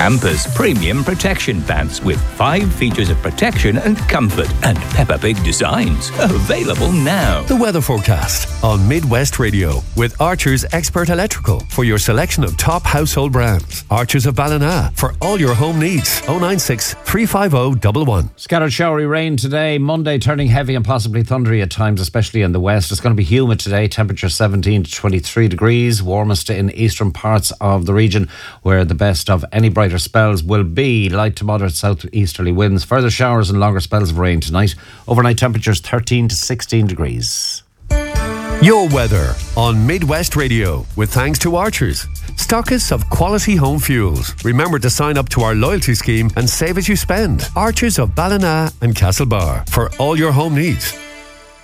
Campus Premium Protection Pants with 5 features of protection and comfort and Peppa Pig designs. Available now. The weather forecast on Midwest Radio with Archer's Expert Electrical for your selection of top household brands. Archer's of Ballina for all your home needs. 096 350 111. Scattered showery rain today. Monday turning heavy and possibly thundery at times, especially in the west. It's going to be humid today. Temperature 17 to 23 degrees. Warmest in eastern parts of the region, where the best of any brighter spells will be. Light to moderate southeasterly winds. Further showers and longer spells of rain tonight. Overnight temperatures 13 to 16 degrees. Your weather on Midwest Radio with thanks to Archers, stockists of quality home fuels. Remember to sign up to our loyalty scheme and save as you spend. Archers of Ballina and Castlebar for all your home needs.